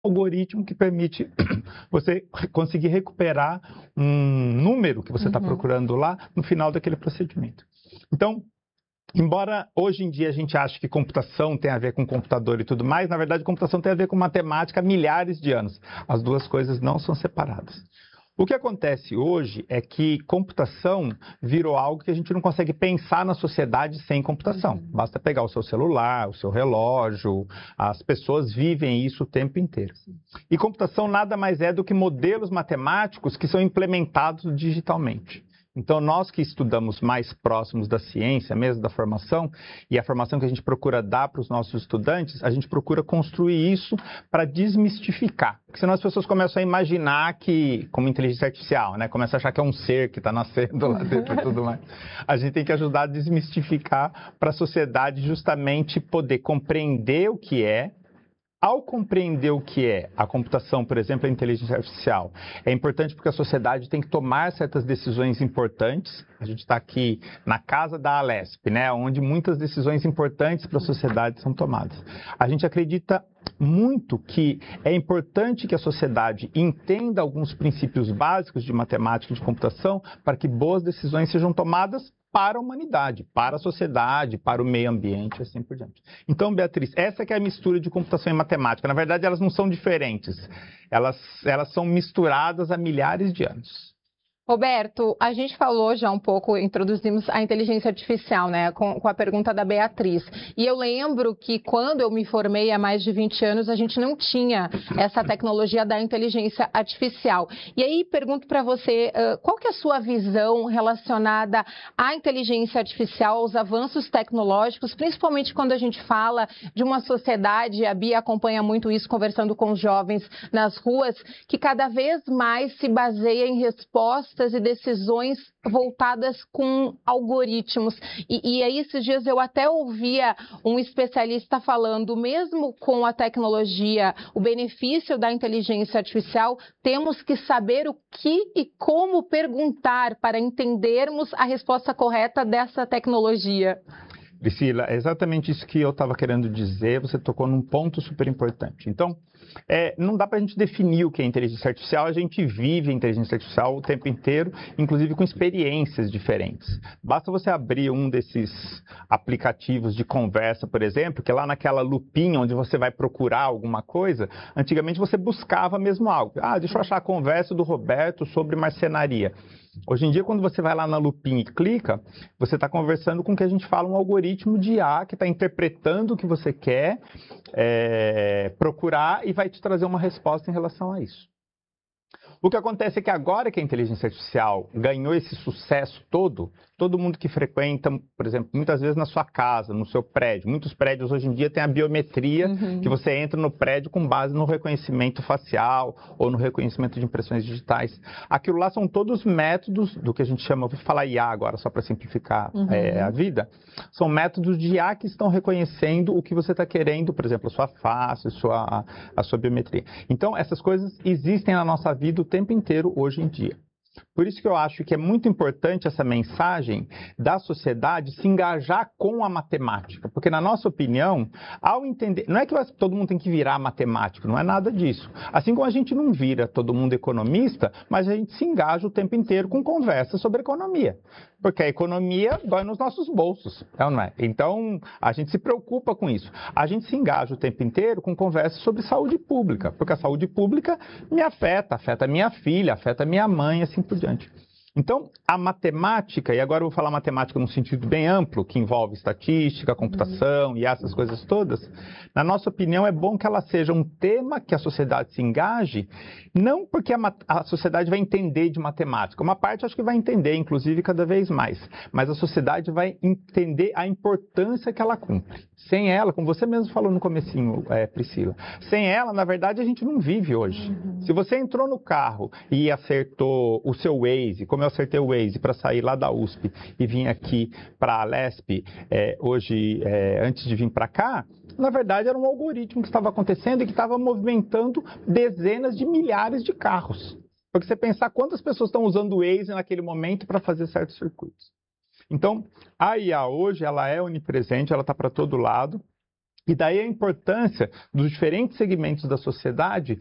algoritmo que permite você conseguir recuperar um número que você está procurando lá no final daquele procedimento. Então, embora hoje em dia a gente ache que computação tem a ver com computador e tudo mais, na verdade computação tem a ver com matemática há milhares de anos. As duas coisas não são separadas. O que acontece hoje é que computação virou algo que a gente não consegue pensar na sociedade sem computação. Basta pegar o seu celular, o seu relógio, as pessoas vivem isso o tempo inteiro. E computação nada mais é do que modelos matemáticos que são implementados digitalmente. Então, nós que estudamos mais próximos da ciência, mesmo da formação, e a formação que a gente procura dar para os nossos estudantes, a gente procura construir isso para desmistificar. Porque senão as pessoas começam a imaginar que, como inteligência artificial, né? Começam a achar que é um ser que está nascendo lá dentro e tudo mais. A gente tem que ajudar a desmistificar para a sociedade justamente poder compreender o que é. Ao compreender o que é a computação, por exemplo, a inteligência artificial, é importante porque a sociedade tem que tomar certas decisões importantes. A gente está aqui na casa da Alesp, né, onde muitas decisões importantes para a sociedade são tomadas. A gente acredita muito que é importante que a sociedade entenda alguns princípios básicos de matemática e de computação para que boas decisões sejam tomadas para a humanidade, para a sociedade, para o meio ambiente e assim por diante. Então, Beatriz, essa que é a mistura de computação e matemática. Na verdade, elas não são diferentes. Elas são misturadas há milhares de anos. Roberto, a gente falou já um pouco, introduzimos a inteligência artificial, né, com a pergunta da Beatriz. E eu lembro que quando eu me formei há mais de 20 anos, a gente não tinha essa tecnologia da inteligência artificial. E aí pergunto para você, qual que é a sua visão relacionada à inteligência artificial, aos avanços tecnológicos, principalmente quando a gente fala de uma sociedade, a Bia acompanha muito isso conversando com os jovens nas ruas, que cada vez mais se baseia em respostas e decisões voltadas com algoritmos. E aí, esses dias, eu até ouvia um especialista falando, mesmo com a tecnologia, o benefício da inteligência artificial, temos que saber o que e como perguntar para entendermos a resposta correta dessa tecnologia. Priscila, é exatamente isso que eu estava querendo dizer, você tocou num ponto super importante. Então, não dá para a gente definir o que é inteligência artificial, a gente vive a inteligência artificial o tempo inteiro, inclusive com experiências diferentes. Basta você abrir um desses aplicativos de conversa, por exemplo, que é lá naquela lupinha onde você vai procurar alguma coisa, antigamente você buscava mesmo algo. Deixa eu achar a conversa do Roberto sobre marcenaria. Hoje em dia, quando você vai lá na lupinha e clica, você está conversando com o que a gente fala um algoritmo de IA que está interpretando o que você quer procurar e vai te trazer uma resposta em relação a isso. O que acontece é que agora que a inteligência artificial ganhou esse sucesso todo mundo que frequenta, por exemplo, muitas vezes na sua casa, no seu prédio, muitos prédios hoje em dia têm a biometria, que você entra no prédio com base no reconhecimento facial ou no reconhecimento de impressões digitais. Aquilo lá são todos métodos do que a gente chama, vou falar IA agora só para simplificar a vida, são métodos de IA que estão reconhecendo o que você está querendo, por exemplo, a sua face, a sua biometria. Então, essas coisas existem na nossa vida o tempo inteiro hoje em dia. Por isso que eu acho que é muito importante essa mensagem da sociedade se engajar com a matemática. Porque, na nossa opinião, ao entender... Não é que todo mundo tem que virar matemático, não é nada disso. Assim como a gente não vira todo mundo economista, mas a gente se engaja o tempo inteiro com conversas sobre economia. Porque a economia dói nos nossos bolsos, não é? Então, a gente se preocupa com isso. A gente se engaja o tempo inteiro com conversas sobre saúde pública, porque a saúde pública me afeta minha filha, afeta minha mãe, assim por diante. Então, a matemática, e agora eu vou falar matemática num sentido bem amplo, que envolve estatística, computação e essas coisas todas, na nossa opinião é bom que ela seja um tema que a sociedade se engaje, não porque a sociedade vai entender de matemática, uma parte acho que vai entender, inclusive cada vez mais, mas a sociedade vai entender a importância que ela cumpre. Sem ela, como você mesmo falou no comecinho, Priscila, sem ela, na verdade, a gente não vive hoje. Se você entrou no carro e acertou o seu Waze, como eu acertei o Waze para sair lá da USP e vim aqui para a Alesp hoje, antes de vir para cá, na verdade era um algoritmo que estava acontecendo e que estava movimentando dezenas de milhares de carros. Porque você pensar quantas pessoas estão usando o Waze naquele momento para fazer certos circuitos. Então, a IA hoje, ela é onipresente, ela está para todo lado. E daí a importância dos diferentes segmentos da sociedade